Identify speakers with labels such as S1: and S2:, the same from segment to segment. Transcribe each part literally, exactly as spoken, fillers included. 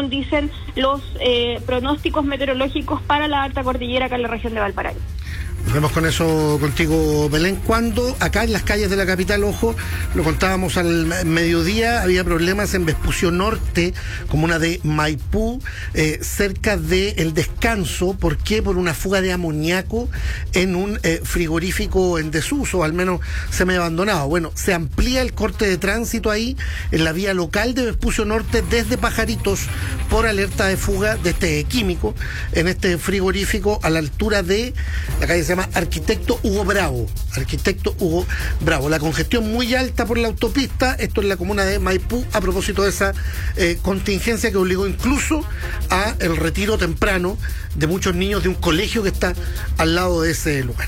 S1: según dicen los eh, pronósticos meteorológicos para la alta cordillera acá en la región de Valparaíso.
S2: Nos vemos con eso contigo, Belén. Cuando acá en las calles de la capital, ojo, lo contábamos al mediodía, había problemas en Vespucio Norte, comuna de Maipú, eh, cerca del Descanso. ¿Por qué? Por una fuga de amoníaco en un eh, frigorífico en desuso, al menos semi-abandonado. Bueno, se amplía el corte de tránsito ahí, en la vía local de Vespucio Norte, desde Pajaritos, por alerta de fuga de este químico en este frigorífico a la altura de la calle se llama Arquitecto Hugo Bravo, Arquitecto Hugo Bravo. La congestión muy alta por la autopista, esto en la comuna de Maipú, a propósito de esa eh, contingencia que obligó incluso a el retiro temprano de muchos niños de un colegio que está al lado de ese lugar.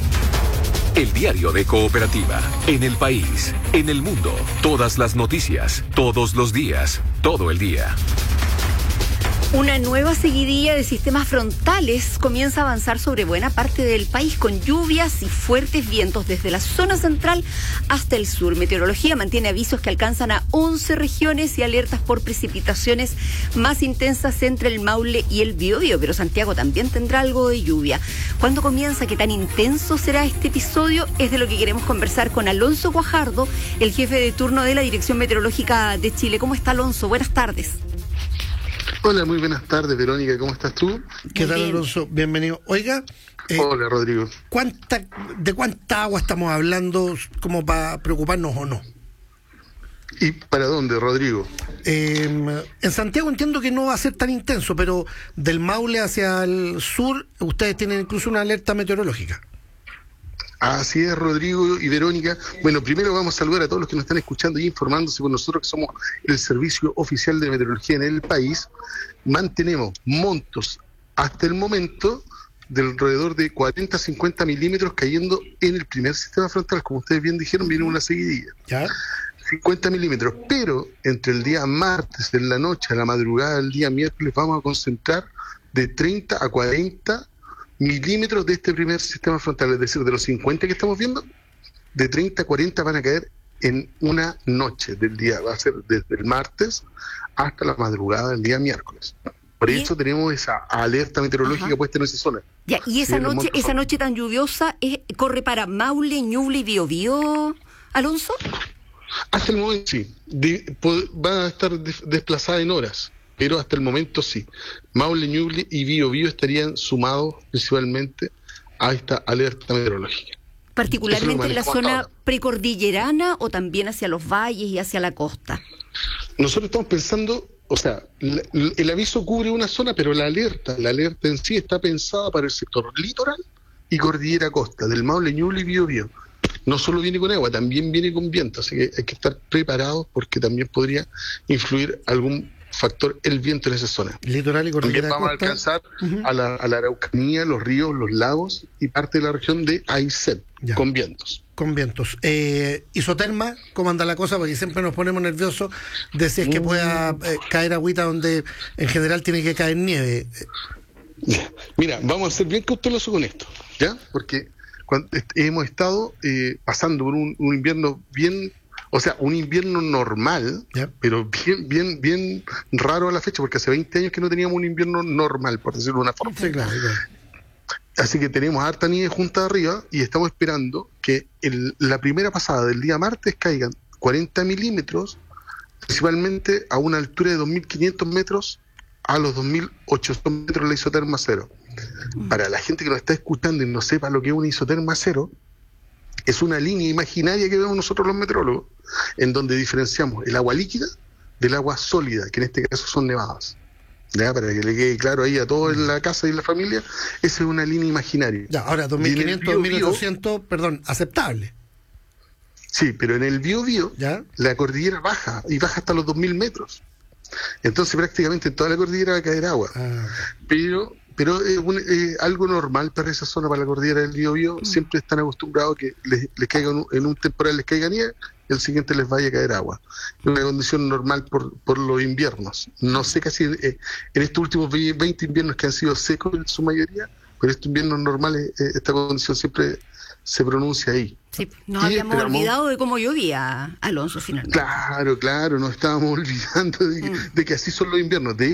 S3: El diario de Cooperativa, en el país, en el mundo, todas las noticias, todos los días, todo el día.
S4: Una nueva seguidilla de sistemas frontales comienza a avanzar sobre buena parte del país, con lluvias y fuertes vientos desde la zona central hasta el sur. Meteorología mantiene avisos que alcanzan a once regiones y alertas por precipitaciones más intensas entre el Maule y el Biobío, pero Santiago también tendrá algo de lluvia. ¿Cuándo comienza? ¿Qué tan intenso será este episodio? Es de lo que queremos conversar con Alonso Guajardo, el jefe de turno de la Dirección Meteorológica de Chile. ¿Cómo está, Alonso? Buenas tardes.
S5: Hola, muy buenas tardes, Verónica, ¿cómo estás tú?
S2: ¿Qué tal, Alonso? Bienvenido. Oiga, eh,
S5: hola, Rodrigo.
S2: ¿cuánta, ¿de cuánta agua estamos hablando como para preocuparnos o no?
S5: ¿Y para dónde, Rodrigo?
S2: Eh, en Santiago entiendo que no va a ser tan intenso, pero del Maule hacia el sur, ustedes tienen incluso una alerta meteorológica.
S5: Así es, Rodrigo y Verónica. Bueno, primero vamos a saludar a todos los que nos están escuchando y informándose con nosotros, que somos el servicio oficial de meteorología en el país. Mantenemos montos hasta el momento de alrededor de cuarenta a cincuenta milímetros cayendo en el primer sistema frontal. Como ustedes bien dijeron, viene una seguidilla.
S2: ¿Ya?
S5: cincuenta milímetros, pero entre el día martes, en la noche, a la madrugada del día miércoles, vamos a concentrar de treinta a cuarenta milímetros de este primer sistema frontal, es decir, de los cincuenta que estamos viendo, de treinta a cuarenta van a caer en una noche del día, va a ser desde el martes hasta la madrugada del día miércoles. Por
S4: ¿Bien?
S5: eso tenemos esa alerta meteorológica Ajá. puesta en esa zona.
S4: Ya, y esa
S5: sí,
S4: noche, esa noche tan lluviosa eh, corre para Maule, Ñuble y Biobío, Alonso.
S5: Hasta el momento sí, de, pod, van a estar de, desplazadas en horas. Pero hasta el momento sí. Maule, Ñuble y Biobío estarían sumados principalmente a esta alerta meteorológica.
S4: ¿Particularmente en la zona ahora. precordillerana o también hacia los valles y hacia la costa?
S5: Nosotros estamos pensando, o sea, la, el aviso cubre una zona, pero la alerta, la alerta en sí está pensada para el sector litoral y cordillera costa, del Maule, Ñuble y Biobío. No solo viene con agua, también viene con viento, así que hay que estar preparados porque también podría influir algún factor el viento en esa zona.
S2: Litoral y cordillera
S5: También vamos
S2: costa.
S5: a alcanzar
S2: uh-huh.
S5: a, la, a la Araucanía, los ríos, los lagos y parte de la región de Aysén, con vientos.
S2: Con vientos. Eh, isoterma, ¿cómo anda la cosa? Porque siempre nos ponemos nerviosos de si es que pueda eh, caer agüita donde en general tiene que caer nieve.
S5: Mira, vamos a ser bien cautelosos con esto, ¿ya? Porque cuando est- hemos estado eh, pasando por un, un invierno bien... O sea, un invierno normal,
S2: yep.
S5: pero bien, bien, bien raro a la fecha, porque hace veinte años que no teníamos un invierno normal, por decirlo de una forma.
S2: Sí, claro, claro.
S5: Así que tenemos harta nieve junta arriba y estamos esperando que el, la primera pasada del día martes caigan cuarenta milímetros, principalmente a una altura de dos mil quinientos metros a los dos mil ochocientos metros la isoterma cero. Mm. Para la gente que nos está escuchando y no sepa lo que es una isoterma cero, es una línea imaginaria que vemos nosotros los meteorólogos, en donde diferenciamos el agua líquida del agua sólida, que en este caso son nevadas. ¿Ya? Para que le quede claro ahí a todos en la casa y en la familia, esa es una línea imaginaria.
S2: Ya, ahora dos mil quinientos, dos mil ochocientos, perdón, aceptable.
S5: Sí, pero en el Biobío, la cordillera baja, y baja hasta los dos mil metros. Entonces prácticamente en toda la cordillera va a caer agua. Ah. Pero... Pero es un, eh, algo normal para esa zona, para la cordillera del Biobío. Mm. Siempre están acostumbrados a que les, les caiga un, en un temporal les caiga nieve y el siguiente les vaya a caer agua. Es una condición normal por, por los inviernos. No sé casi eh, en estos últimos veinte inviernos que han sido secos en su mayoría, pero estos inviernos normales, eh, esta condición siempre se pronuncia ahí.
S4: Sí, nos y habíamos esperamos... olvidado de cómo llovía, Alonso, finalmente.
S5: Claro, claro, nos estábamos olvidando de, mm. de que así son los inviernos. De